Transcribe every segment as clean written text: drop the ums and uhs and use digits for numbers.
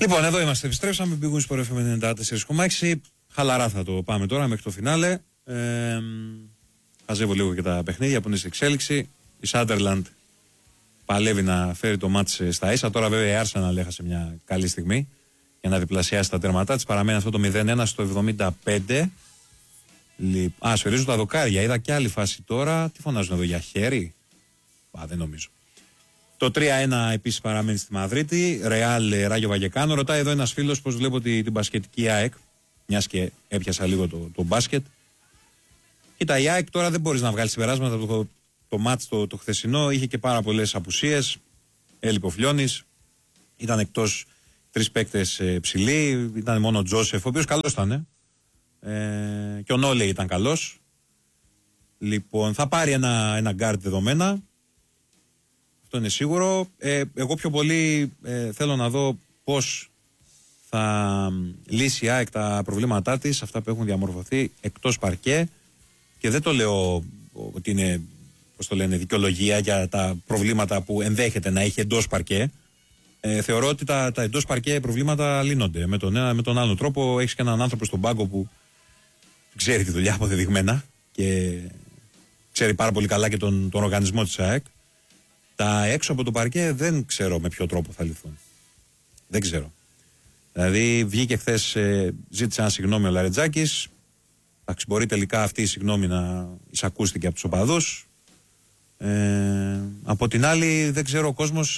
Λοιπόν, εδώ είμαστε. Επιστρέψαμε. Big Win Sport FM 94,6. Χαλαρά θα το πάμε τώρα μέχρι το φινάλε. Χαζεύω λίγο και τα παιχνίδια που είναι σε εξέλιξη. Η Sunderland παλεύει να φέρει το μάτς στα ίσα. Τώρα βέβαια η Arsenal έχασε μια καλή στιγμή για να διπλασιάσει τα τέρματά της. Παραμένει αυτό το 0-1 στο 75. Σφυρίζουν τα δοκάρια. Είδα και άλλη φάση τώρα. Τι φωνάζουν εδώ, για χέρι? Δεν νομίζω. Το 3-1 επίσης παραμένει στη Μαδρίτη. Ρεάλ Ράγιο Βαγεκάνο. Ρωτάει εδώ ένας φίλος πώς βλέπω την μπασκετική ΑΕΚ. Μιας και έπιασα λίγο το μπάσκετ. Κοίτα, η ΑΕΚ τώρα δεν μπορείς να βγάλεις συμπεράσματα. Το μάτς το χθεσινό είχε και πάρα πολλές απουσίες. Έλειπε ο Φλιώνης. Ήταν εκτός 3 παίκτες ψηλοί. Ήταν μόνο ο Τζόσεφ, ο οποίος καλός ήταν. Και ο Νόλε ήταν καλός. Λοιπόν, θα πάρει ένα γκάρτ δεδομένα. Αυτό είναι σίγουρο. Εγώ πιο πολύ θέλω να δω πώς θα λύσει η ΑΕΚ τα προβλήματά της, αυτά που έχουν διαμορφωθεί εκτός παρκέ. Και δεν το λέω ότι είναι, πώς το λένε, δικαιολογία για τα προβλήματα που ενδέχεται να έχει εντός παρκέ. Θεωρώ ότι τα εντός παρκέ προβλήματα λύνονται. Με τον ένα με τον άλλο τρόπο. Έχεις και έναν άνθρωπο στον πάγκο που ξέρει τη δουλειά αποδεδειγμένα και ξέρει πάρα πολύ καλά και τον οργανισμό της ΑΕΚ. Τα έξω από το παρκέ δεν ξέρω με ποιο τρόπο θα λυθούν. Δεν ξέρω. Δηλαδή βγήκε χθες, ζήτησε ένα συγγνώμη ο Λαρετζάκης. Μπορεί τελικά αυτή η συγγνώμη να εισακούστηκε από τους οπαδούς. Από την άλλη δεν ξέρω ο κόσμος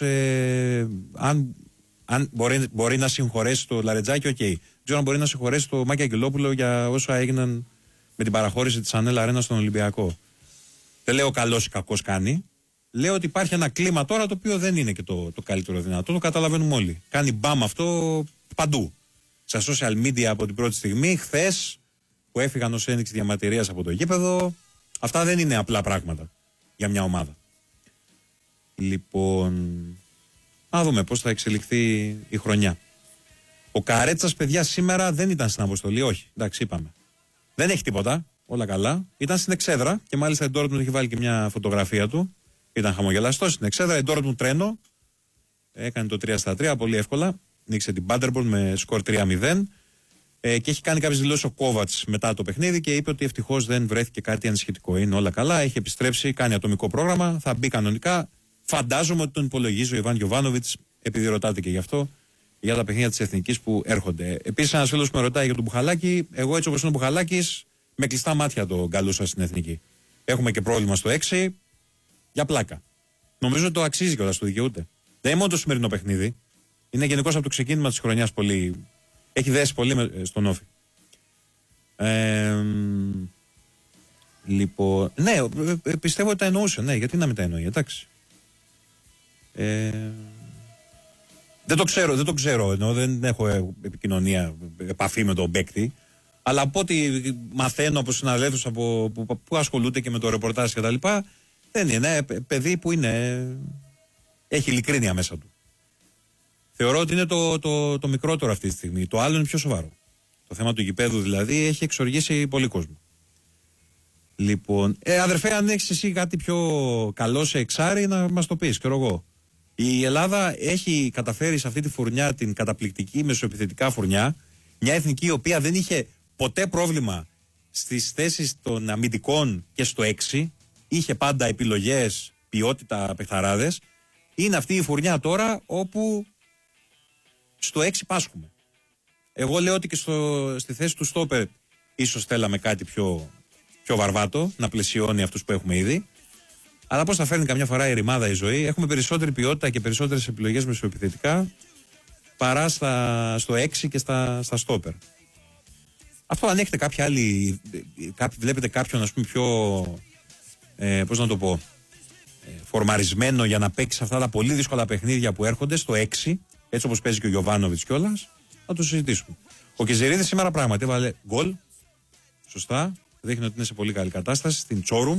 αν μπορεί να συγχωρέσει το Λαρετζάκη, οκ. Δεν ξέρω αν μπορεί να συγχωρέσει το Μάκη Αγγελόπουλο για όσα έγιναν με την παραχώρηση της Ανέλ Αρένα στον Ολυμπιακό. Δεν λέω καλός ή κακός κάνει. Λέω ότι υπάρχει ένα κλίμα τώρα το οποίο δεν είναι και το καλύτερο δυνατό. Το καταλαβαίνουμε όλοι. Κάνει μπαμ αυτό παντού. Στα social media από την πρώτη στιγμή. Χθες που έφυγαν ως ένδειξη διαμαρτυρίας από το γήπεδο. Αυτά δεν είναι απλά πράγματα για μια ομάδα. Λοιπόν, να δούμε πώς θα εξελιχθεί η χρονιά. Ο Καρέτσας, παιδιά, σήμερα δεν ήταν στην αποστολή. Όχι, εντάξει, είπαμε. Δεν έχει τίποτα. Όλα καλά. Ήταν στην εξέδρα και μάλιστα η Ντόρτμουντ έχει βάλει και μια φωτογραφία του. Ήταν χαμογελαστός στην εξέδρα. Η Ντόρτμουντ τρένο. Έκανε το 3-3 πολύ εύκολα. Νίξε την Πάντερμπορν με σκορ 3-0. Και έχει κάνει κάποιες δηλώσεις ο Κόβατς μετά το παιχνίδι και είπε ότι ευτυχώς δεν βρέθηκε κάτι ανησυχητικό. Είναι όλα καλά. Έχει επιστρέψει, κάνει ατομικό πρόγραμμα. Θα μπει κανονικά. Φαντάζομαι ότι τον υπολογίζει ο Ιβάν Γιοβάνοβιτς, επειδή ρωτάτε και γι' αυτό, για τα παιχνίδια της Εθνικής που έρχονται. Επίσης, ένας φίλος που με ρωτάει για τον Μπουχαλάκη. Εγώ, έτσι όπως είναι ο Μπουχαλάκης, με κλειστά μάτια το καλούσα στην Εθνική. Έχουμε και πρόβλημα στο 6. Για πλάκα. Νομίζω ότι το αξίζει κιόλας, το δικαιούται. Δεν είναι μόνο το σημερινό παιχνίδι. Είναι γενικώς από το ξεκίνημα της χρονιάς πολύ. Έχει δέσει πολύ στον Όφη. Λοιπόν. Ναι, πιστεύω ότι τα εννοούσε. Ναι, γιατί να μην τα εννοεί, εντάξει. Δεν το ξέρω. Ενώ δεν έχω επικοινωνία, επαφή με τον παίκτη. Αλλά από ό,τι μαθαίνω από συναδέλφους που ασχολούνται και με το ρεπορτάζ και τα λοιπά, δεν είναι παιδί που έχει ειλικρίνεια μέσα του. Θεωρώ ότι είναι το μικρότερο αυτή τη στιγμή. Το άλλο είναι πιο σοβαρό. Το θέμα του γηπέδου δηλαδή έχει εξοργήσει πολύ κόσμο. Λοιπόν, αδερφέ, αν έχεις εσύ κάτι πιο καλό σε εξάρι, να μας το πεις, ξέρω εγώ. Η Ελλάδα έχει καταφέρει σε αυτή τη φουρνιά, την καταπληκτική μεσοεπιθετικά φουρνιά, μια εθνική η οποία δεν είχε ποτέ πρόβλημα στις θέσεις των αμυντικών και στο 6. Είχε πάντα επιλογές, ποιότητα, παιχταράδες. Είναι αυτή η φουρνιά τώρα όπου στο 6 πάσχουμε. Εγώ λέω ότι και στη θέση του στόπερ ίσως θέλαμε κάτι πιο βαρβάτο, να πλαισιώνει αυτούς που έχουμε ήδη. Αλλά πώς θα φέρνει καμιά φορά η ρημάδα η ζωή. Έχουμε περισσότερη ποιότητα και περισσότερες επιλογές μεσοεπιθετικά παρά στο 6 και στα στόπερ. Αυτό αν έχετε κάποια άλλη, βλέπετε κάποιον ας πούμε πιο, πώς να το πω, φορμαρισμένο για να παίξει αυτά τα πολύ δύσκολα παιχνίδια που έρχονται στο 6, έτσι όπως παίζει και ο Γιοβάνοβιτς κιόλας, θα το συζητήσουμε. Ο Κιζερίδης σήμερα πράγματι έβαλε γκολ, σωστά, δείχνει ότι είναι σε πολύ καλή κατάσταση, στην Τσόρουμ.